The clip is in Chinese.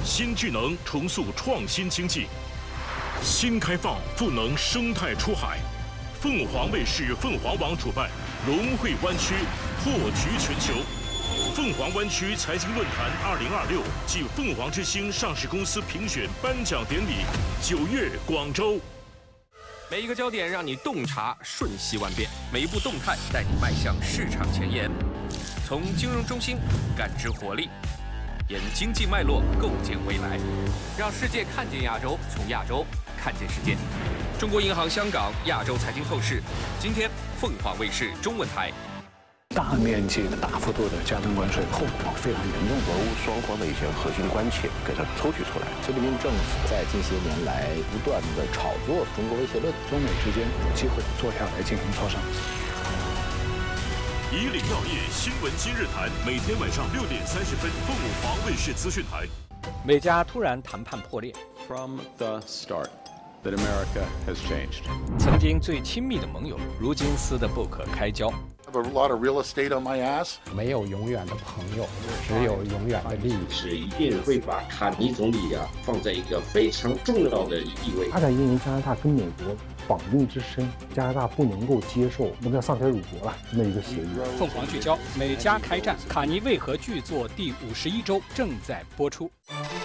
新智能重塑创新经济，新开放赋能生态出海。凤凰卫视凤凰网主办龙汇湾区破局全球。凤凰湾区财经论坛2026暨凤凰之星上市公司评选颁奖典礼9月广州。 每一个焦点让你洞察瞬息万变，每一步动态带你迈向市场前沿。从金融中心感知活力，沿经济脉络构建未来，让世界看见亚洲，从亚洲看见世界。中国银行香港亚洲财经透视，今天凤凰卫视中文台。 大面积的、大幅度的加征关税，后果非常严重。 俄乌双方的一些核心关切给它抽取出来。 菲律宾政府在近些年来不断的炒作中国威胁论， 中美之间有机会坐下来进行磋商。 以岭药业新闻今日谈，每天晚上6点30分，凤凰卫视资讯台。 美加突然谈判破裂。 From the start, that America has changed. 曾经最亲密的盟友，如今撕得不可开交。 I have a lot of real estate on my ass. 没有永远的朋友，只有永远的利益。 是一定会把卡尼总理放在一个非常重要的地位。 发展因为加拿大跟美国绑定之深，加拿大不能够接受不能丧权辱国了这么一个协议。 凤凰聚焦，美加开战，卡尼为何剧作第51周正在播出。